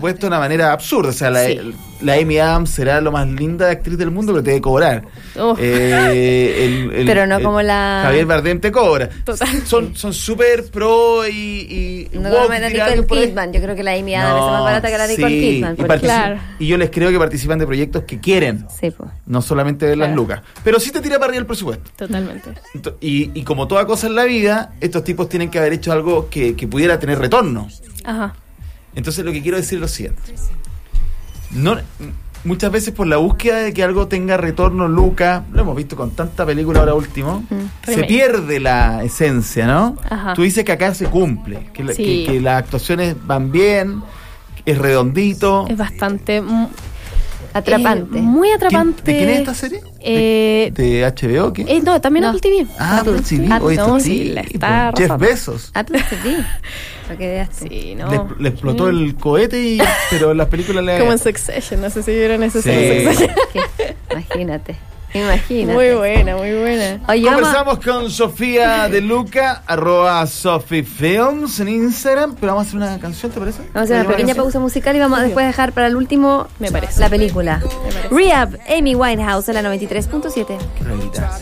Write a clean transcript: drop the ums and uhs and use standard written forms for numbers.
presupuesto de una manera absurda. O sea, la Amy Adams será lo más linda actriz del mundo, pero te debe cobrar. Pero no como la... Javier Bardem te cobra. Total. Son súper pro y no como la Nicole Kidman. Yo creo que la Amy Adams es más barata que la Nicole Kidman. Claro. Y yo les creo que participan de proyectos que quieren. Sí, pues. No solamente de las lucas. Pero sí te tira para arriba el presupuesto. Totalmente. Y como toda cosa en la vida, estos tipos tienen que haber hecho algo que pudiera tener retorno. Ajá. Entonces lo que quiero decir es lo siguiente. Muchas veces por la búsqueda de que algo tenga retorno, Luca, lo hemos visto con tanta película ahora último, se pierde la esencia, ¿no? Ajá. Tú dices que acá se cumple, que las actuaciones van bien, es redondito. Es bastante... atrapante. Muy atrapante. ¿De quién es esta serie? ¿De HBO? ¿Qué? No, también Apple TV. Apple TV. Jeff Bezos. Apple TV. Sí, no. Le explotó el cohete, pero en las películas le... Como en Succession, no sé si vieron esa Succession. Imagínate. Muy buena, muy buena. Oye, conversamos con Sofía De Luca, @SofieFilms en Instagram, pero vamos a hacer una canción, ¿te parece? Vamos a hacer una pequeña pausa musical y vamos a después dejar para el último, me parece, la película. Rehab, Amy Winehouse, en la 93.7. Qué